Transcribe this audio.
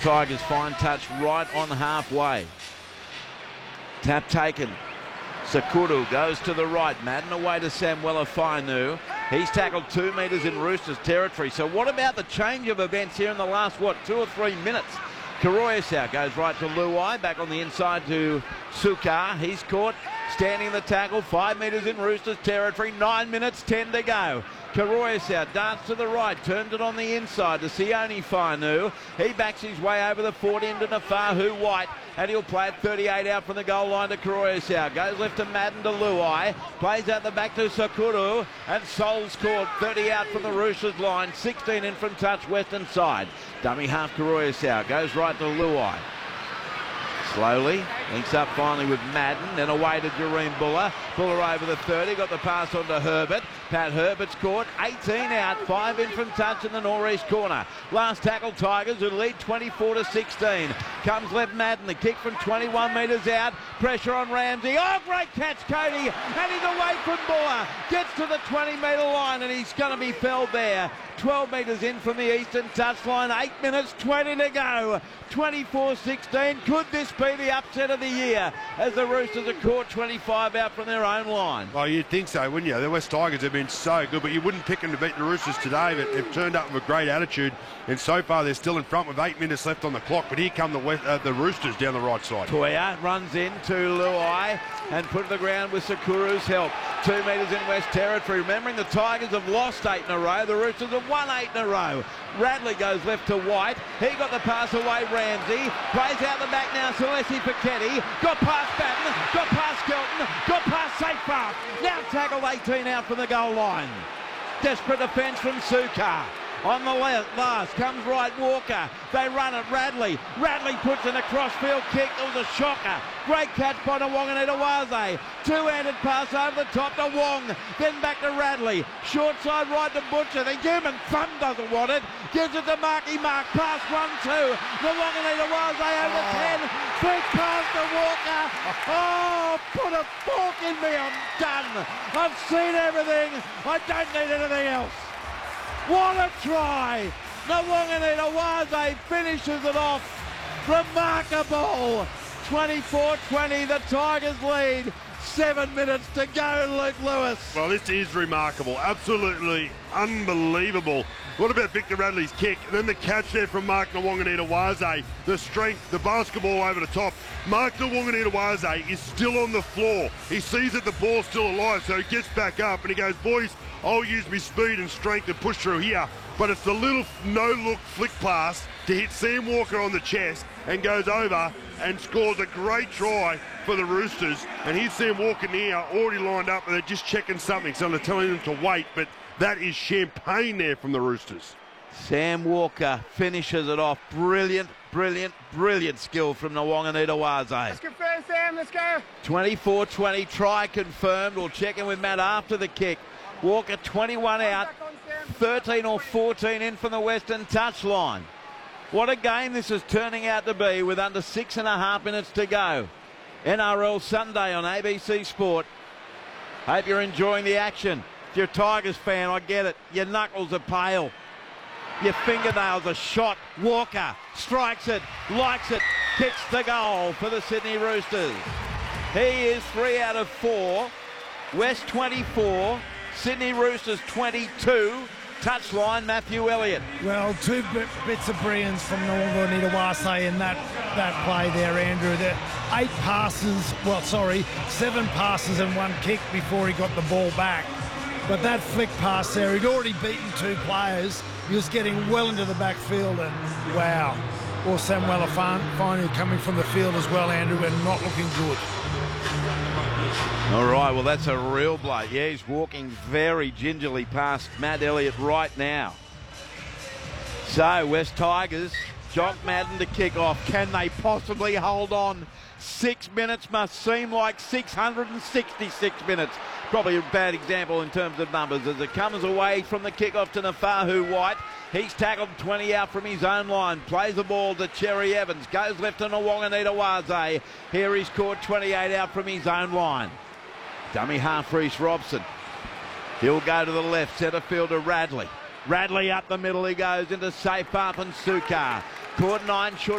Tigers fine touch right on halfway. Tap taken. Sakuru goes to the right. Madden away to Samuela Fainu. He's tackled 2 metres in Roosters territory. So what about the change of events here in the last, 2 or 3 minutes? Karoyasau goes right to Luai, back on the inside to Sukar. He's caught, standing in the tackle, 5 metres in Roosters territory, 9 minutes, 10 to go. Karoyasau darts to the right, turns it on the inside to Sione Fainu. He backs his way over the 40 into Nafahu White, and he'll play it 38 out from the goal line to Karoyasau. Goes left to Madden to Luai, plays out the back to Sakuru, and Sol's caught 30 out from the Roosters line, 16 in from touch western side. Dummy half Karoyasau, goes right to Luai. Slowly, links up finally with Madden, then away to Jareen Buller. Buller over the 30, got the pass on to Herbert. Pat Herbert's caught, 18 out, 5 in from touch in the northeast corner. Last tackle Tigers who lead 24-16. Comes left Madden, the kick from 21 metres out. Pressure on Ramsey. Oh, great catch, Cody. And he's away from Buller. Gets to the 20-metre line and he's going to be felled there. 12 metres in from the eastern touchline, 8 minutes 20 to go. 24-16. Could this be the upset of the year as the Roosters are caught 25 out from their own line? Well, you'd think so, wouldn't you? The West Tigers have been so good, but you wouldn't pick them to beat the Roosters today. But they've turned up with a great attitude, and so far they're still in front with 8 minutes left on the clock. But here come the Roosters down the right side. Toya runs in to Luai and put to the ground with Sakuru's help. 2 metres in West Territory. Remembering the Tigers have lost 8 in a row. The Roosters have won 8 in a row. Radley goes left to White. He got the pass away, Ramsey. Plays out the back now, Celeste Pichetti. Got past Batten, got past Skelton, got past Safepath. Now tackled 18 out from the goal line. Desperate defence from Sukar. On the last comes right Walker. They run it, Radley. Radley puts in a crossfield kick. It was a shocker. Great catch by Nawonganitawase. Two-handed pass over the top to Wong. Then back to Radley. Short side right to Butcher. The human thumb doesn't want it. Gives it to Marky Mark. Pass 1-2. Nawonganitawase over 10. Flick pass to Walker. Oh, put a fork in me. I'm done. I've seen everything. I don't need anything else. What a try! Nawonganitawase finishes it off. Remarkable. 24-20, the Tigers lead. 7 minutes to go, Luke Lewis. Well, this is remarkable. Absolutely unbelievable. What about Victor Radley's kick? And then the catch there from Mark Nawonganitawase. The strength, the basketball over the top. Mark Nawonganitawase is still on the floor. He sees that the ball's still alive, so he gets back up and he goes, boys, I'll use my speed and strength to push through here. But it's the little no-look flick pass to hit Sam Walker on the chest and goes over and scores a great try for the Roosters. And here's Sam Walker now, already lined up, and they're just checking something, so they're telling him to wait. But that is champagne there from the Roosters. Sam Walker finishes it off. Brilliant, brilliant, brilliant skill from Nawonganitawase. Let's go first, Sam. Let's go. 24-20, try confirmed. We'll check in with Matt after the kick. Walker 21 out, 13 or 14 in from the western touchline. What a game this is turning out to be with under 6.5 minutes to go. NRL Sunday on ABC Sport. Hope you're enjoying the action. If you're a Tigers fan, I get it. Your knuckles are pale. Your fingernails are shot. Walker strikes it, likes it, kicks the goal for the Sydney Roosters. He is 3 out of 4. West 24. Sydney Roosters 22. Touchline, Matthew Elliott. Well, 2 bits of brilliance from Nawonganitawase in that play there, Andrew. 7 passes and 1 kick before he got the ball back. But that flick pass there, he'd already beaten 2 players. He was getting well into the backfield, and wow. Or Samuela Fainu coming from the field as well, Andrew, and not looking good. All right, well, that's a real bloke. Yeah, he's walking very gingerly past Matt Elliott right now. So, West Tigers, Jock Madden to kick off. Can they possibly hold on? 6 minutes must seem like 666 minutes. Probably a bad example in terms of numbers as it comes away from the kickoff to Nafahu White. He's tackled 20 out from his own line. Plays the ball to Cherry Evans. Goes left to Nawonganitawase. Here he's caught 28 out from his own line. Dummy half Reece Robson. He'll go to the left, centre fielder Radley. Radley up the middle he goes into Safepath and Sukar. Caught 9 short.